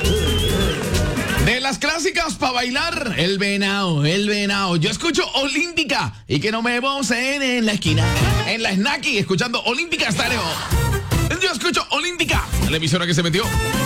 De las clásicas para bailar, el venado. Yo escucho Olímpica y que no me vocen en la esquina. En la Snacky, escuchando Olímpica Estéreo. Yo escucho Olímpica, la emisora que se metió.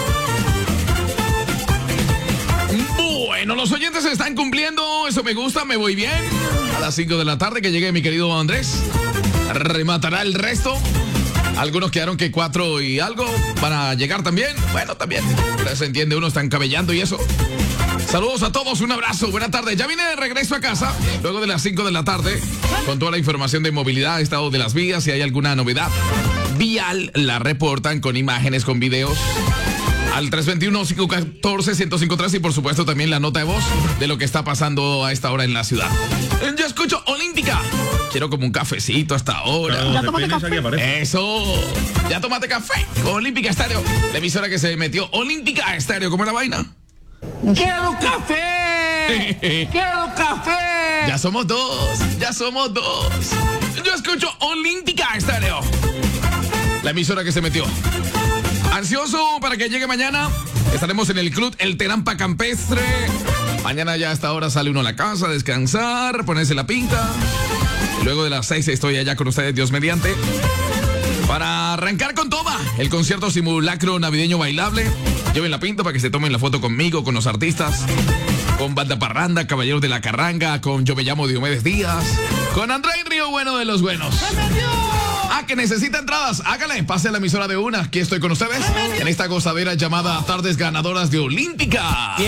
Bueno, los oyentes se están cumpliendo, eso me gusta, me voy bien. A las 5 de la tarde que llegue mi querido Andrés, rematará el resto. Algunos quedaron que 4 y algo para llegar también. Bueno, también, pero se entiende, uno está encabellando y eso. Saludos a todos, un abrazo, buena tarde. Ya vine de regreso a casa, luego de las 5 de la tarde, con toda la información de movilidad, estado de las vías, si hay alguna novedad vial, la reportan con imágenes, con videos. Al 321-514-1053 y por supuesto también la nota de voz de lo que está pasando a esta hora en la ciudad. Yo escucho Olímpica. Quiero como un cafecito hasta ahora. Ya tómate café. Eso. Ya tómate café con Olímpica Estéreo. La emisora que se metió. Olímpica Estéreo. ¿Cómo es la vaina? ¡Quiero café! ¡Quiero café! Ya somos dos. Yo escucho Olímpica Estéreo. La emisora que se metió. Ansioso para que llegue mañana. Estaremos en el club El Terampa Campestre. Mañana ya a esta hora sale uno a la casa a descansar, ponerse la pinta. Luego de las 6 estoy allá con ustedes, Dios mediante, para arrancar con toda el concierto simulacro navideño bailable. Lleven la pinta para que se tomen la foto conmigo, con los artistas, con Banda Parranda, Caballeros de la Carranga, con Yo Me Llamo Diomedes Díaz, con André Río Bueno de los Buenos. Que necesita entradas, hágale, pase a la emisora de una. Aquí estoy con ustedes en esta gozadera llamada Tardes Ganadoras de Olímpica.